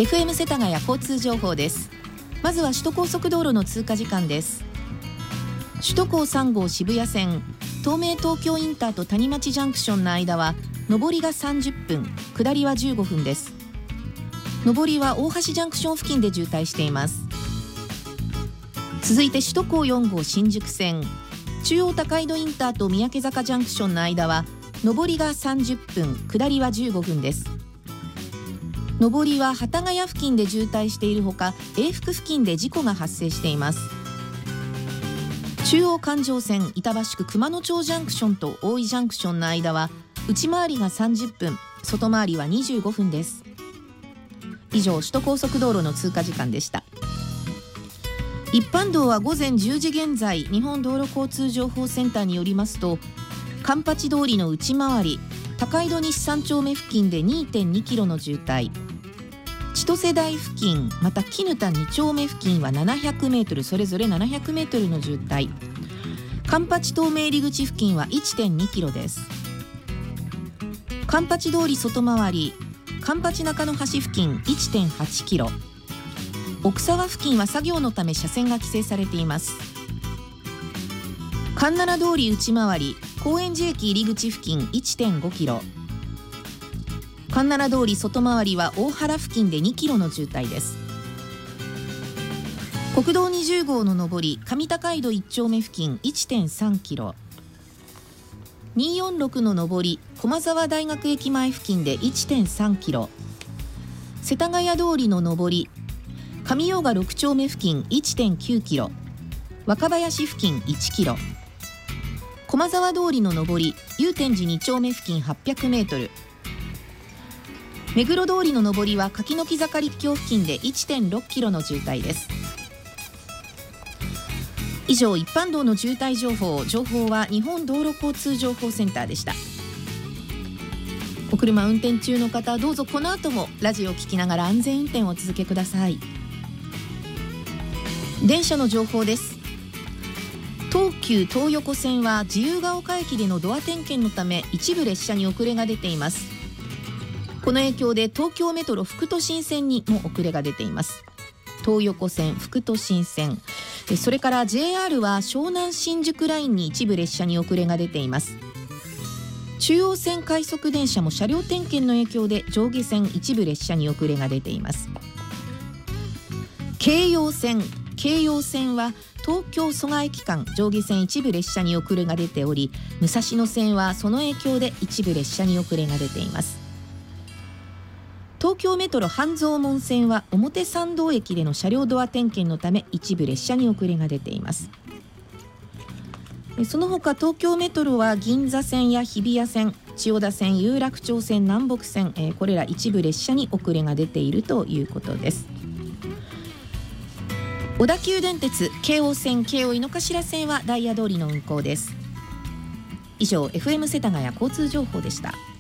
FM 世田谷交通情報です。まずは首都高速道路の通過時間です。首都高3号渋谷線、東名東京インターと谷町ジャンクションの間は上りが30分、下りは15分です。上りは大橋ジャンクション付近で渋滞しています。続いて首都高4号新宿線、中央高井戸インターと三宅坂ジャンクションの間は上りが30分、下りは15分です。上りは幡ヶ谷付近で渋滞しているほか、永福付近で事故が発生しています。中央環状線板橋区熊野町ジャンクションと大井ジャンクションの間は内回りが30分、外回りは25分です。以上、首都高速道路の通過時間でした。一般道は午前10時現在、日本道路交通情報センターによりますと、環八通りの内回り高井戸西3丁目付近で 2.2 キロの渋滞、千歳台付近また絹田2丁目付近は700メートル、それぞれ700メートルの渋滞、環八東名入り口付近は 1.2 キロです。環八通り外回り環八中野橋付近 1.8 キロ、奥沢付近は作業のため車線が規制されています。環七通り内回り高円寺駅入り口付近 1.5 キロ、環七通り外回りは大原付近で2キロの渋滞です。国道20号の上り上高井戸1丁目付近 1.3 キロ、246の上り駒沢大学駅前付近で 1.3 キロ、世田谷通りの上り上用賀6丁目付近 1.9 キロ、若林付近1キロ、駒沢通りの上り祐天寺2丁目付近800メートル、目黒通りの上りは柿の木坂立教付近で 1.6 キロの渋滞です。以上、一般道の渋滞情報は日本道路交通情報センターでした。お車運転中の方、どうぞこの後もラジオを聞きながら安全運転をお続けください。電車の情報です。東急東横線は自由が丘駅でのドア点検のため一部列車に遅れが出ています。この影響で東京メトロ副都心線にも遅れが出ています。東横線、副都心線、それから JR は湘南新宿ラインに一部列車に遅れが出ています。中央線快速電車も車両点検の影響で上下線一部列車に遅れが出ています。京葉線は東京蘇我駅間上下線一部列車に遅れが出ており、武蔵野線はその影響で一部列車に遅れが出ています。東京メトロ半蔵門線は表参道駅での車両ドア点検のため一部列車に遅れが出ています。その他東京メトロは銀座線や日比谷線、千代田線、有楽町線、南北線、これら一部列車に遅れが出ているということです。小田急電鉄京王線、京王井の頭線はダイヤ通りの運行です。以上、FM 世田谷交通情報でした。